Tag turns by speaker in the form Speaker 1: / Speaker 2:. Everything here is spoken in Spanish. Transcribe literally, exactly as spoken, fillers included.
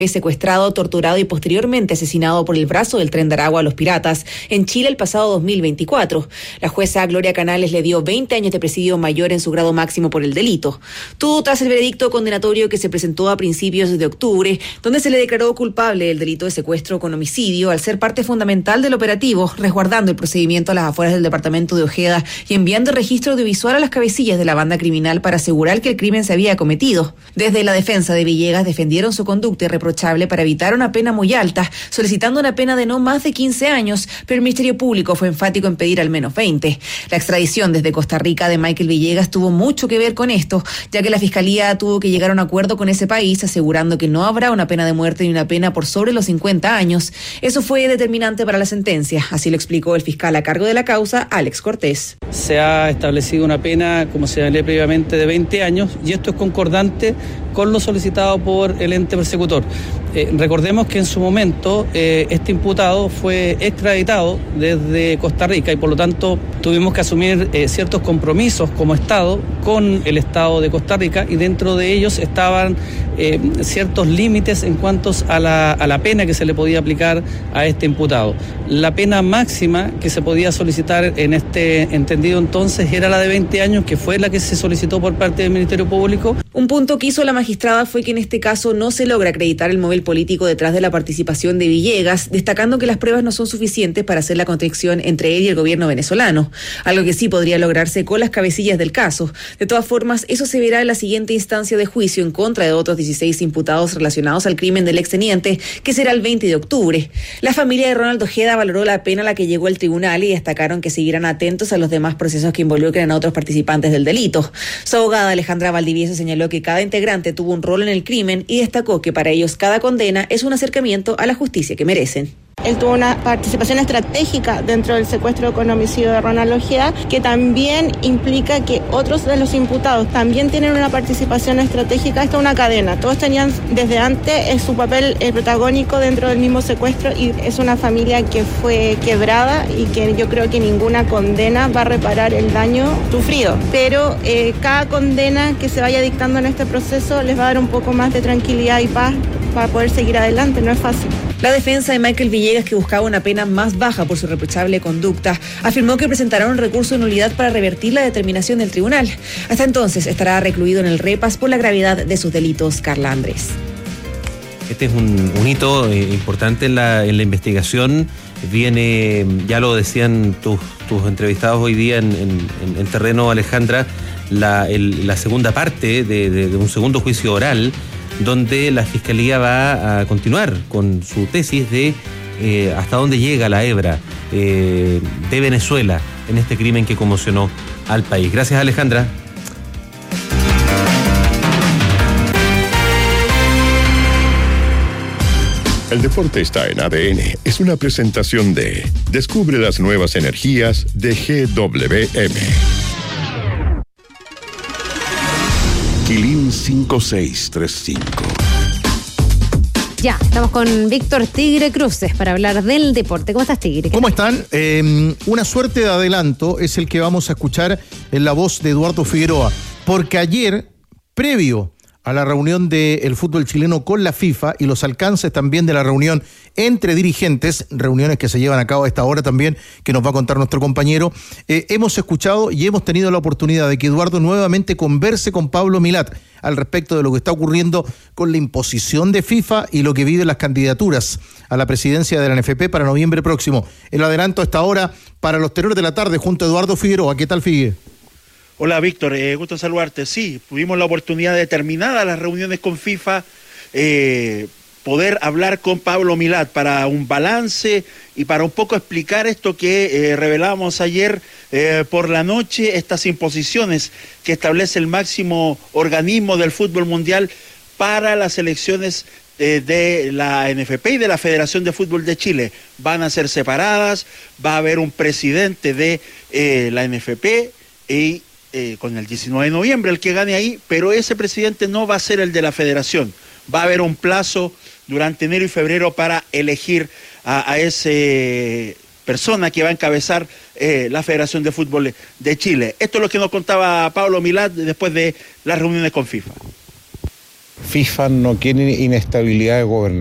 Speaker 1: Es secuestrado, torturado y posteriormente asesinado por el brazo del Tren de Aragua a los piratas en Chile el pasado dos mil veinticuatro. La jueza Gloria Canales le dio veinte años de presidio mayor en su grado máximo por el delito. Todo tras el veredicto condenatorio que se presentó a principios de octubre, donde se le declaró culpable del delito de secuestro con homicidio al ser parte fundamental del operativo, resguardando el procedimiento a las afueras del departamento de Ojeda y enviando el registro audiovisual a las cabecillas de la banda criminal para asegurar que el crimen se había cometido. Desde la defensa de Villegas defendieron su conducta y reprocharon para evitar una pena muy alta, solicitando una pena de no más de quince años, pero el Ministerio Público fue enfático en pedir al menos veinte. La extradición desde Costa Rica de Michael Villegas tuvo mucho que ver con esto, ya que la Fiscalía tuvo que llegar a un acuerdo con ese país, asegurando que no habrá una pena de muerte ni una pena por sobre los cincuenta años. Eso fue determinante para la sentencia, así lo explicó el fiscal a cargo de la causa, Alex Cortés.
Speaker 2: Se ha establecido una pena, como señalé previamente, de veinte años, y esto es concordante con lo solicitado por el ente persecutor. Eh, recordemos que en su momento eh, este imputado fue extraditado desde Costa Rica y por lo tanto tuvimos que asumir eh, ciertos compromisos como Estado con el Estado de Costa Rica, y dentro de ellos estaban eh, ciertos límites en cuanto a la, a la pena que se le podía aplicar a este imputado. La pena máxima que se podía solicitar en este entendido entonces era la de veinte años, que fue la que se solicitó por parte del Ministerio Público.
Speaker 1: Un punto que hizo la magistrada fue que en este caso no se logra acreditar el móvil político detrás de la participación de Villegas, destacando que las pruebas no son suficientes para hacer la conexión entre él y el gobierno venezolano, algo que sí podría lograrse con las cabecillas del caso. De todas formas, eso se verá en la siguiente instancia de juicio en contra de otros dieciséis imputados relacionados al crimen del exteniente, que será el veinte de octubre. La familia de Ronald Ojeda valoró la pena a la que llegó el tribunal y destacaron que seguirán atentos a los demás procesos que involucren a otros participantes del delito. Su abogada Alejandra Valdivieso señaló que cada integrante tuvo un rol en el crimen y destacó que para ellos cada condena es un acercamiento a la justicia que merecen.
Speaker 3: Él tuvo una participación estratégica dentro del secuestro con homicidio de Ronald Ojeda, que también implica que otros de los imputados también tienen una participación estratégica. Esto es una cadena. Todos tenían desde antes su papel eh, protagónico dentro del mismo secuestro, y es una familia que fue quebrada y que yo creo que ninguna condena va a reparar el daño sufrido. Pero eh, cada condena que se vaya dictando en este proceso les va a dar un poco más de tranquilidad y paz para poder seguir adelante. No es fácil.
Speaker 1: La defensa de Michael Villegas, que buscaba una pena más baja por su reprochable conducta, afirmó que presentarán un recurso de nulidad para revertir la determinación del tribunal. Hasta entonces estará recluido en el Repas por la gravedad de sus delitos. Carla Andrés.
Speaker 4: Este es un, un hito eh, importante en la, en la investigación. Viene, ya lo decían tus, tus entrevistados hoy día en, en, en terreno, Alejandra, la, el, la segunda parte de, de, de un segundo juicio oral, donde la Fiscalía va a continuar con su tesis de eh, hasta dónde llega la hebra eh, de Venezuela en este crimen que conmocionó al país. Gracias, Alejandra.
Speaker 5: El deporte está en A D N. Es una presentación de Descubre las nuevas energías de G W M. Quilín cinco seis tres cinco.
Speaker 6: Ya, estamos con Víctor Tigre Cruces para hablar del deporte. ¿Cómo estás, Tigre?
Speaker 7: ¿Cómo están? Eh, una suerte de adelanto es el que vamos a escuchar en la voz de Eduardo Figueroa, porque ayer, previo a la reunión del fútbol chileno con la FIFA y los alcances también de la reunión entre dirigentes, reuniones que se llevan a cabo a esta hora también, que nos va a contar nuestro compañero, eh, hemos escuchado y hemos tenido la oportunidad de que Eduardo nuevamente converse con Pablo Milat al respecto de lo que está ocurriendo con la imposición de FIFA y lo que viven las candidaturas a la presidencia de la N F P para noviembre próximo. El adelanto a esta hora para los tenores de la tarde junto a Eduardo Figueroa. ¿Qué tal, Figue?
Speaker 8: Hola, Víctor, eh, gusto saludarte. Sí, tuvimos la oportunidad de terminadas las reuniones con FIFA, eh, poder hablar con Pablo Milat para un balance y para un poco explicar esto que eh, revelamos ayer eh, por la noche, estas imposiciones que establece el máximo organismo del fútbol mundial para las elecciones eh, de la N F P y de la Federación de Fútbol de Chile. Van a ser separadas, va a haber un presidente de eh, la N F P y Eh, con el diecinueve de noviembre, el que gane ahí, pero ese presidente no va a ser el de la federación. Va a haber un plazo durante enero y febrero para elegir a, a ese persona que va a encabezar eh, la Federación de Fútbol de Chile. Esto es lo que nos contaba Pablo Milat después de las reuniones con FIFA.
Speaker 9: FIFA no quiere inestabilidad de gobernanza.